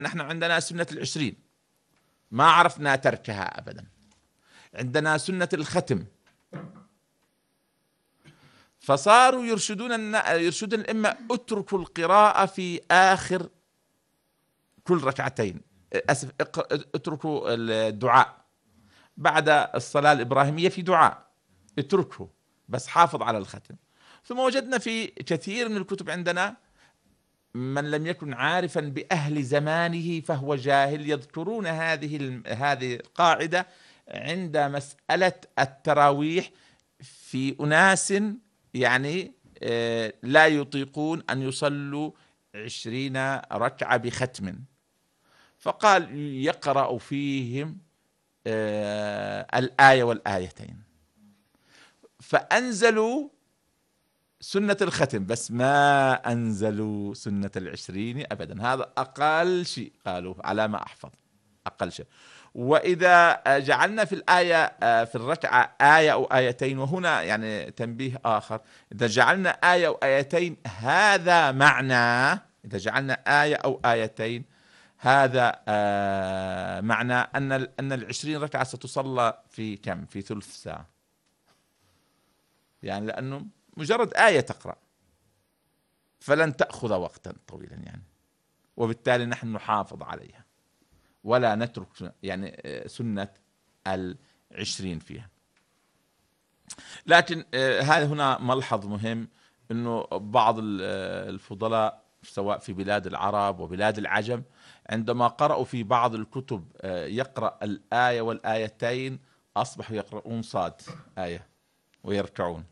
نحن عندنا سنة العشرين ما عرفنا تركها أبدا. عندنا سنة الختم، فصاروا يرشدون الأئمة اتركوا القراءة في آخر كل ركعتين، اتركوا الدعاء بعد الصلاة الإبراهيمية، في دعاء اتركه بس حافظ على الختم. ثم وجدنا في كثير من الكتب عندنا من لم يكن عارفا بأهل زمانه فهو جاهل، يذكرون هذه القاعدة عند مسألة التراويح في أناس يعني لا يطيقون أن يصلوا 20 ركعة بختم، فقال يقرأ فيهم الآية والآيتين، فأنزلوا سنة الختم بس ما أنزلوا سنة العشرين أبدا. هذا أقل شيء قالوا على ما أحفظ، أقل شيء. وإذا جعلنا في الآية في الركعة آية أو آيتين، وهنا يعني تنبيه آخر، إذا جعلنا آية أو آيتين هذا معنى، إذا جعلنا آية أو آيتين هذا معنى أن 20 ركعة ستصلى في كم؟ في ثلث ساعة، يعني لأنه مجرد آية تقرأ فلن تأخذ وقتا طويلا يعني، وبالتالي نحن نحافظ عليها ولا نترك يعني سنة 20 فيها. لكن هذا هنا ملحظ مهم، أنه بعض الفضلاء سواء في بلاد العرب وبلاد العجم عندما قرأوا في بعض الكتب يقرأ الآية والآيتين أصبحوا يقرؤون صاد آية ويركعون.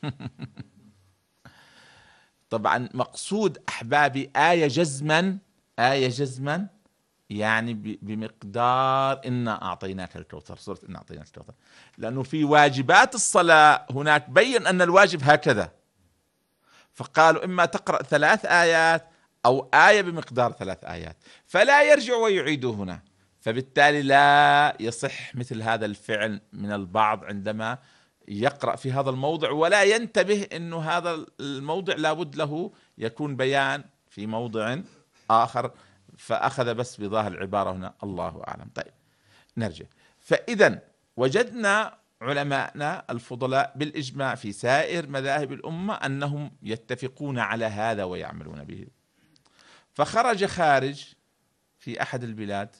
طبعا مقصود أحبابي آية جزما، آية جزما يعني بمقدار إنا أعطيناك الكوثر، سورة إنا أعطيناك الكوثر، لأنه في واجبات الصلاة هناك بين أن الواجب هكذا، فقالوا إما تقرأ 3 آيات أو آية بمقدار 3 آيات، فلا يرجع ويعيد هنا، فبالتالي لا يصح مثل هذا الفعل من البعض عندما يقرأ في هذا الموضع ولا ينتبه أنه هذا الموضع لابد له يكون بيان في موضع آخر، فأخذ بس بظاهر العبارة هنا، الله أعلم. طيب نرجع. فإذا وجدنا علماءنا الفضلاء بالإجماع في سائر مذاهب الأمة أنهم يتفقون على هذا ويعملون به. فخرج خارج في أحد البلاد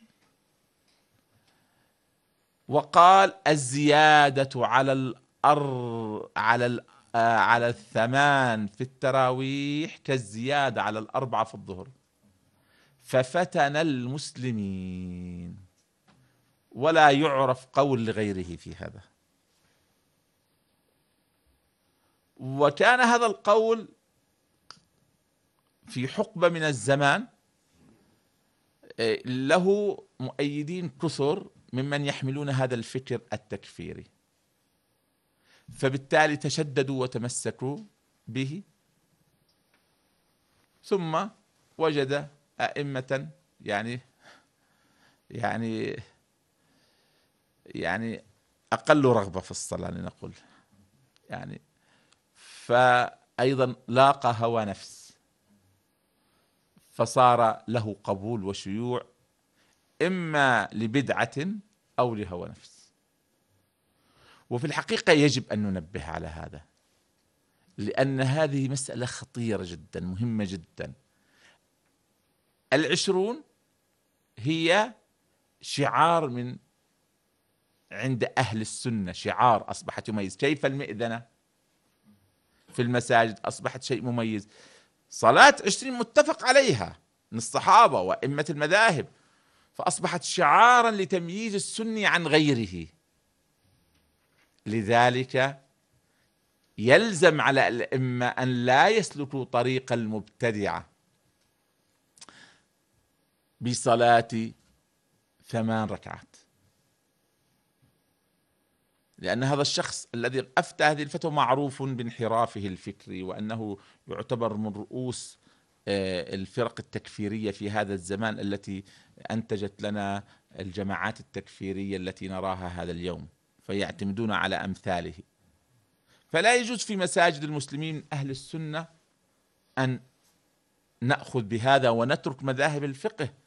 وقال الزيادة على 8 في التراويح كالزيادة على 4 في الظهر، ففتن المسلمين، ولا يعرف قول لغيره في هذا. وكان هذا القول في حقبة من الزمان له مؤيدين كثر ممن يحملون هذا الفكر التكفيري، فبالتالي تشددوا وتمسكوا به. ثم وجد أئمة يعني أقل رغبة في الصلاة لنقول، يعني فأيضا لاقى هوى نفس، فصار له قبول وشيوع إما لبدعة أو لهوى نفس. وفي الحقيقة يجب أن ننبه على هذا، لأن هذه مسألة خطيرة جدا مهمة جدا. 20 هي شعار من عند أهل السنة، شعار أصبحت يميز، كيف المئذنة في المساجد أصبحت شيء مميز. صلاة 20 متفق عليها من الصحابة وأئمة المذاهب، فأصبحت شعارا لتمييز السني عن غيره. لذلك يلزم على الأئمة أن لا يسلكوا طريق المبتدعة بصلاة 8 ركعات، لأن هذا الشخص الذي أفتى هذه الفتوى معروف بانحرافه الفكري، وأنه يعتبر من رؤوس الفرق التكفيرية في هذا الزمان التي أنتجت لنا الجماعات التكفيرية التي نراها هذا اليوم، فيعتمدون على أمثاله. فلا يجوز في مساجد المسلمين أهل السنة أن نأخذ بهذا ونترك مذاهب الفقه